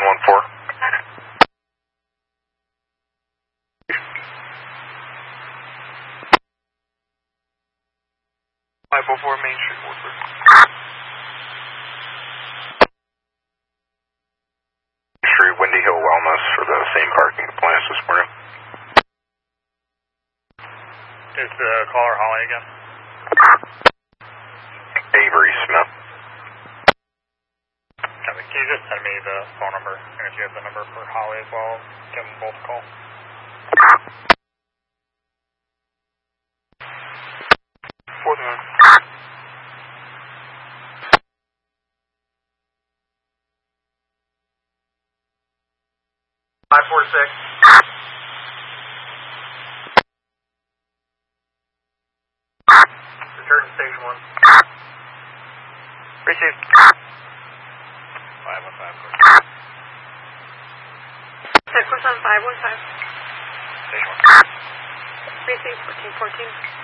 114. 504 Main Street, Woodford. Street, Windy Hill Wellness for the same parking compliance this morning. Is the caller Holly again? Avery Smith. Can you just send me the phone number? And if you have the number for Holly as well, give them both a call. For the 546. Return to station 1. Received. 515. Check was on 515. Station 1. Receive 1414.